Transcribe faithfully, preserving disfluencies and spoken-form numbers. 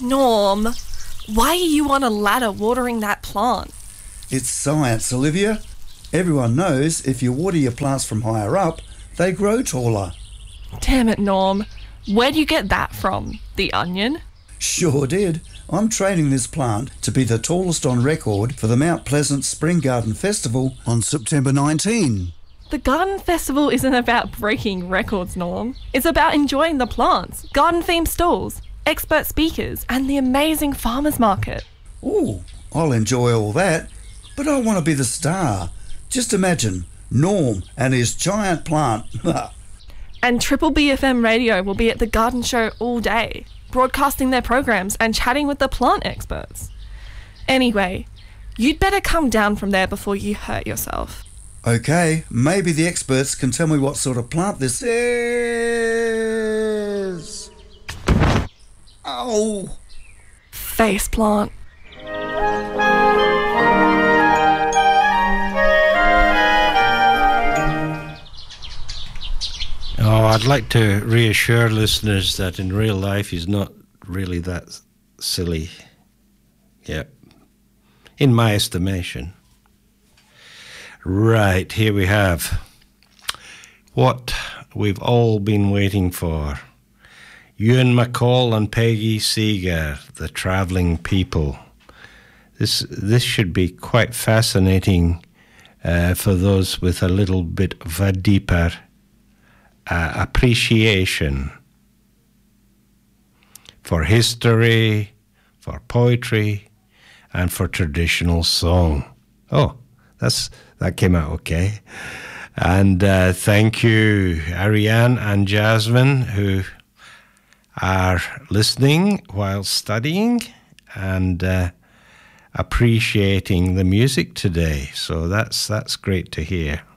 Norm, why are you on a ladder watering that plant? It's science, Olivia. Everyone knows if you water your plants from higher up, they grow taller. Damn it, Norm. Where do you get that from? The Onion? Sure did. I'm training this plant to be the tallest on record for the Mount Pleasant Spring Garden Festival on September nineteenth. The Garden Festival isn't about breaking records, Norm. It's about enjoying the plants, garden-themed stalls, expert speakers, and the amazing farmers market. Ooh, I'll enjoy all that, but I want to be the star. Just imagine, Norm and his giant plant. And Triple B F M Radio will be at the garden show all day, broadcasting their programs and chatting with the plant experts. Anyway, you'd better come down from there before you hurt yourself. Okay, maybe the experts can tell me what sort of plant this is. Oh! Faceplant. Oh, I'd like to reassure listeners that in real life he's not really that silly. Yep. In my estimation. Right, here we have what we've all been waiting for. Ewan MacColl and Peggy Seeger, The Travelling People. This this should be quite fascinating uh, for those with a little bit of a deeper uh, appreciation for history, for poetry, and for traditional song. Oh, that's that came out okay. And uh, thank you, Ariane and Jasmine, who are listening while studying and uh, appreciating the music today. So that's that's great to hear.